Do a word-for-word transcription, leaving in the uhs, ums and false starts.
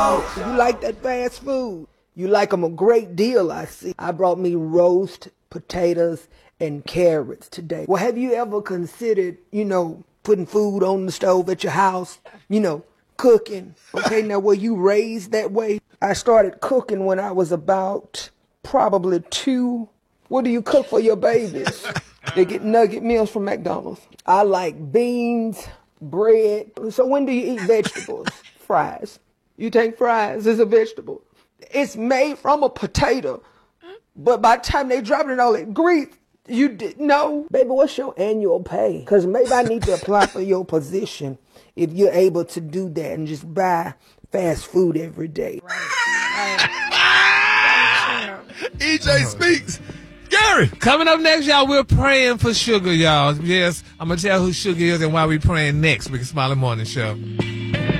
Oh, you like that fast food? You like them a great deal, I see. I brought me roast potatoes and carrots today. Well, have you ever considered, you know, putting food on the stove at your house? You know, cooking. Okay, now were you raised that way? I started cooking when I was about probably two. What do you cook for your babies? They get nugget meals from McDonald's. I like beans, bread. So when do you eat vegetables? Fries. You take fries as a vegetable. It's made from a potato. But by the time they drop it in all that grease, you didn't know. Baby, what's your annual pay? Because maybe I need to apply for your position if you're able to do that and just buy fast food every day. E J Speaks. Gary. Coming up next, y'all, we're praying for Sugar, y'all. Yes, I'm going to tell who Sugar is and why we're praying next with the Smiley Morning Show.